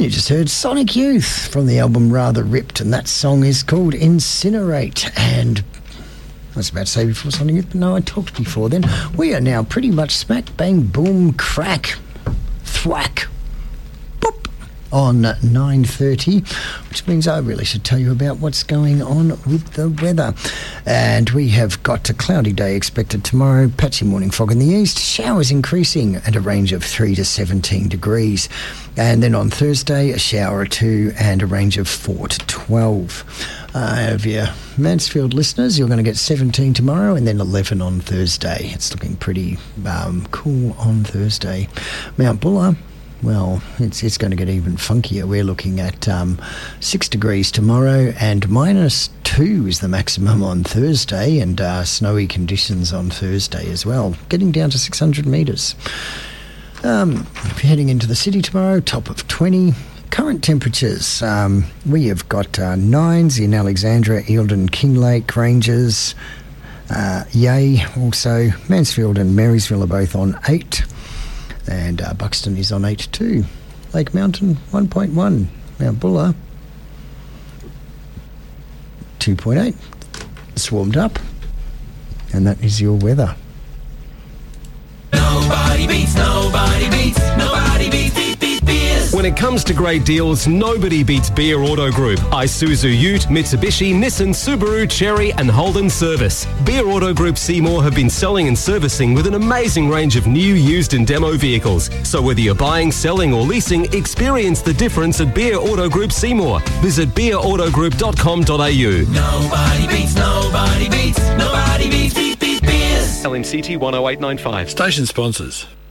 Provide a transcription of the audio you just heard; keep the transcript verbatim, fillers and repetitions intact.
You just heard Sonic Youth from the album Rather Ripped, and that song is called Incinerate. And I was about to say before Sonic Youth, but no, I talked before then. We are now pretty much smack, bang, boom, crack, thwack, boop, on nine thirty, which means I really should tell you about what's going on with the weather. And we have got a cloudy day expected tomorrow, patchy morning fog in the east, showers increasing at a range of three to seventeen degrees. And then on Thursday, a shower or two and a range of four to twelve. Uh, of your Mansfield listeners, you're going to get seventeen tomorrow and then eleven on Thursday. It's looking pretty um, cool on Thursday. Mount Buller, well, it's it's going to get even funkier. We're looking at um, six degrees tomorrow and minus two is the maximum on Thursday, and uh, snowy conditions on Thursday as well, getting down to six hundred metres. Um, if you're heading into the city tomorrow, top of twenty. Current temperatures, um, we have got uh, nines in Alexandra, Eildon, Kinglake, Rangers, uh, Yea also. Mansfield and Marysville are both on eight, and uh, Buxton is on eight too. Lake Mountain, one point one. Mount Buller, two point eight. Swarmed up, and that is your weather. Nobody beats, nobody beats, nobody beats, beat, beat, beers. When it comes to great deals, nobody beats Beer Auto Group. Isuzu Ute, Mitsubishi, Nissan, Subaru, Chery and Holden Service. Beer Auto Group Seymour have been selling and servicing with an amazing range of new, used and demo vehicles. So whether you're buying, selling or leasing, experience the difference at Beer Auto Group Seymour. Visit beer auto group dot com dot a u. Nobody beats, nobody beats, nobody beats, beat, beat, beers. L M C T one oh eight nine five. Station sponsors.